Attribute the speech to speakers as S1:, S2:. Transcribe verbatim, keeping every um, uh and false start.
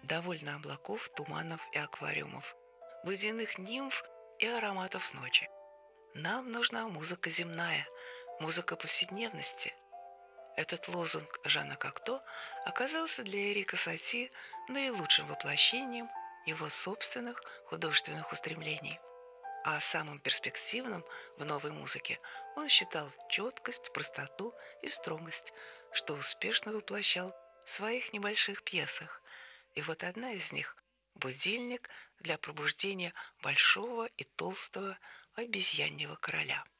S1: довольно облаков, туманов и аквариумов, водяных нимф и ароматов ночи. Нам нужна музыка земная, музыка повседневности. Этот лозунг Жана Кокто оказался для Эрика Сати наилучшим воплощением его собственных художественных устремлений. А самым перспективным в новой музыке он считал четкость, простоту и строгость, что успешно воплощал в своих небольших пьесах. И вот одна из них — «Будильник для пробуждения большого и толстого обезьяньего короля».